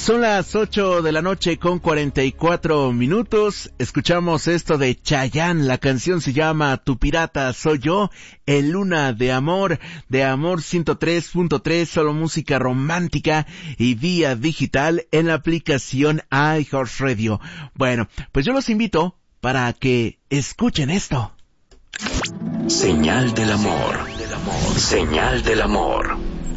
Son las 8 de la noche con 44 minutos. Escuchamos esto de Chayanne. La canción se llama Tu Pirata Soy Yo, en Luna de Amor 103.3, solo música romántica y vía digital en la aplicación iHeartRadio. Bueno, pues yo los invito para que escuchen esto. Señal del amor. Señal del amor.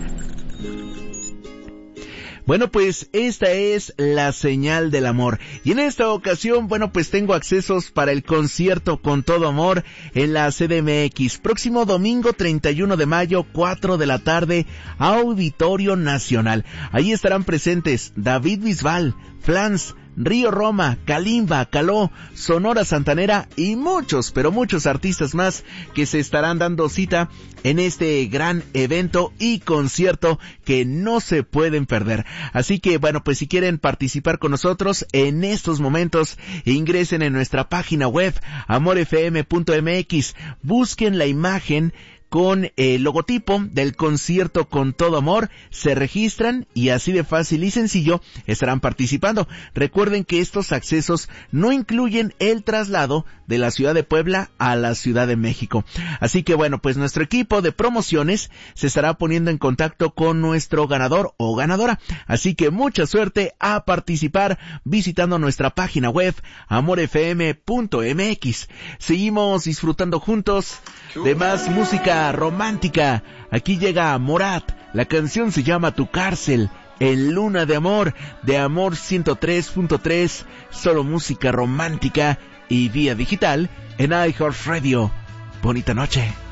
Bueno, pues esta es la señal del amor. Y en esta ocasión, bueno, pues tengo accesos para el concierto Con Todo Amor en la CDMX. Próximo domingo 31 de mayo, 4 de la tarde, Auditorio Nacional. Ahí estarán presentes David Bisbal, Flans, Río Roma, Kalimba, Caló, Sonora Santanera y muchos, pero muchos artistas más que se estarán dando cita en este gran evento y concierto que no se pueden perder. Así que bueno, pues si quieren participar con nosotros en estos momentos, ingresen en nuestra página web amorfm.mx, busquen la imagen con el logotipo del concierto Con Todo Amor, se registran y así de fácil y sencillo estarán participando. Recuerden que estos accesos no incluyen el traslado de la ciudad de Puebla a la Ciudad de México. Así que bueno, pues nuestro equipo de promociones se estará poniendo en contacto con nuestro ganador o ganadora. Así que mucha suerte a participar visitando nuestra página web amorfm.mx. Seguimos disfrutando juntos de más música romántica. Aquí llega Morat, la canción se llama Tu Cárcel, en Luna de Amor 103.3, solo música romántica y vía digital en iHeartRadio. Bonita noche.